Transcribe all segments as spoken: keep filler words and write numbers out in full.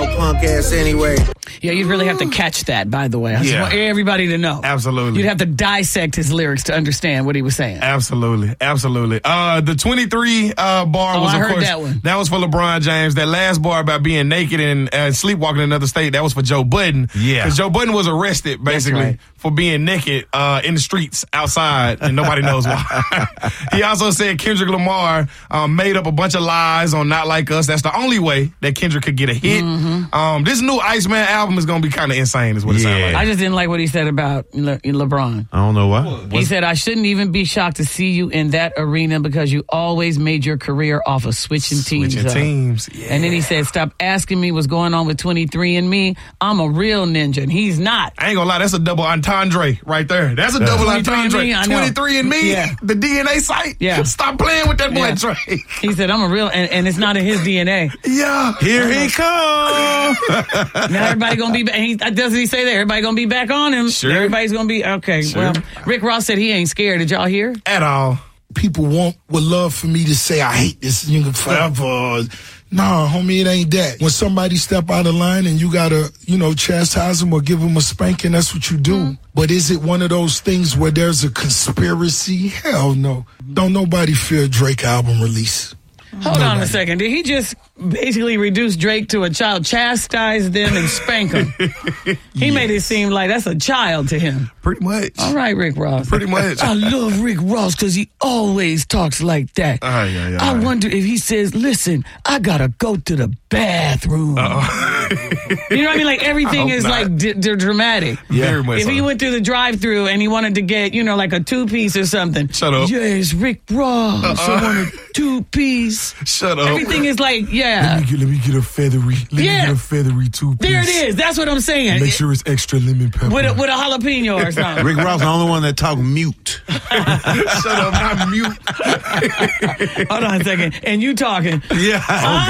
your punk ass anyway. Yeah, you'd really have to catch that, by the way. I just Yeah. want everybody to know. Absolutely. You'd have to dissect his lyrics to understand what he was saying. Absolutely. Absolutely. Uh, the twenty-three uh, bar Oh, was, I of heard course, that one. that was for LeBron James. That last bar about being naked and uh, sleepwalking in another state, that was for Joe Budden. Yeah. Because Joe Budden was arrested, basically, right. for being naked uh, in the streets outside, and nobody knows why. He also said Kendrick Lamar um, made up a bunch of lies on Not Like Us. That's the only way that Kendrick could get a hit. Mm-hmm. Um, this new Iceman album is going to be kind of insane, is what it sounds Yeah. like. I just didn't like what he said about Le- LeBron. I don't know why. He said, I shouldn't even be shocked to see you in that arena because you always made your career off of switching teams. Switching up. teams, yeah. And then he said, stop asking me what's going on with twenty-three and me. I'm a real ninja, and he's not. I ain't gonna lie, that's a double entendre right there. That's a double twenty-three and entendre. me, I know. twenty-three and me, Yeah. the D N A site. Yeah. Stop playing with that boy, Yeah. Drake. He said, I'm a real, and, and it's not in his D N A. Yeah. Here he comes. Now everybody gonna be back. He, doesn't he say that? Everybody gonna be back on him. Sure. Everybody's gonna be, okay. Sure. Well, Rick Ross said he ain't scared. Did y'all hear? At all. People want would love for me to say I hate this nigga forever. Nah, homie, it ain't that. When somebody step out of line and you gotta, you know, chastise them or give them a spanking, that's what you do. Mm. But is it one of those things where there's a conspiracy? Hell no. Don't nobody fear Drake album release. Hold Nobody. on a second. Did he just basically reduce Drake to a child, chastise them and spank them? He Yes. made it seem like that's a child to him. Pretty much. All right, Rick Ross. Pretty much. I love Rick Ross because he always talks like that. Aye, aye, aye. I wonder if he says, listen, I gotta go to the bathroom. You know what I mean? Like everything I hope is not. like d- d- dramatic. Yeah. Very much If he so. went through the drive-thru and he wanted to get, you know, like a two-piece or something. Shut up. Yes, Rick Ross. Uh-uh. I want a two-piece. Shut up. Everything is like, Let yeah. me get, let me get a feathery. Let Yeah. me get a feathery two piece. There it is. That's what I'm saying. Make sure it's extra lemon pepper. With a, with a jalapeno or something. Rick Ross, the only one that talk mute. Shut up. Not mute. Hold on a second. And you talking. Yeah.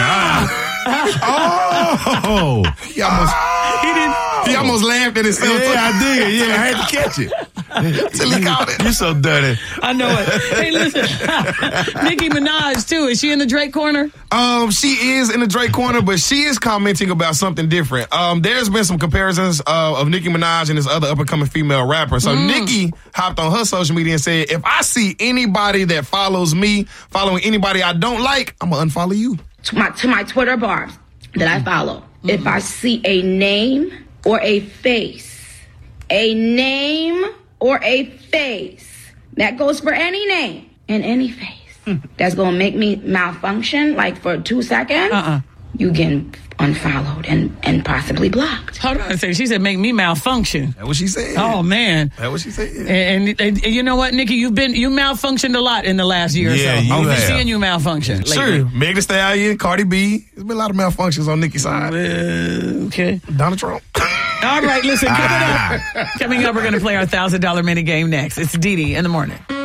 Oh, God. Oh. He almost, he didn't, he almost laughed at himself. Yeah, I did. Yeah, I had to catch it. Till he caught it. You're so dirty. I know it. Hey, listen. Nicki Minaj, too. Is she in the Drake corner? Um, she is in the Drake corner, but she is commenting about something different. Um, there's been some comparisons uh, of Nicki Minaj and this other up-and-coming female rapper. So Mm. Nicki hopped on her social media and said, if I see anybody that follows me, following anybody I don't like, I'm going to unfollow you. To my, to my Twitter bars that I follow, if I see a name or a face, a name or a face, that goes for any name and any face, that's going to make me malfunction, like for two seconds, Uh-uh. you getting unfollowed and, and possibly blocked. Hold on a second. She said, make me malfunction. That's what she said. Oh, man. That's what she said. And, and, and you know what, Nikki? You've been you malfunctioned a lot in the last year Yeah, or so. you I've been have. seeing you malfunction. Sure. lately. Meg Thee Stallion, Cardi B. There's been a lot of malfunctions on Nicki's side. Uh, okay. Donald Trump. All right, listen. Coming up, coming up, we're going to play our one thousand dollars minute game next. It's Dee Dee in the morning.